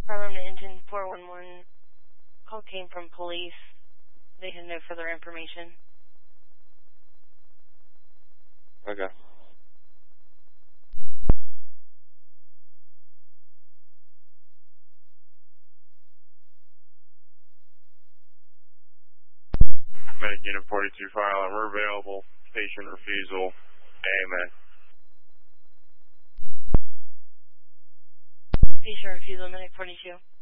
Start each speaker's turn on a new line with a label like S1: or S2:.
S1: Problem to engine 411. Call came from police. They had no further information.
S2: Okay.
S3: Medic Unit 42 fire alarm, we're available. Patient refusal, AMA.
S1: Patient refusal, Medic 42.